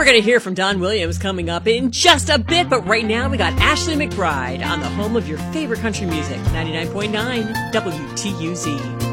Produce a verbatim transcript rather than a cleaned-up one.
We're going to hear from Don Williams coming up in just a bit, but right now we got Ashley McBryde on the home of your favorite country music, ninety-nine point nine W T U Z.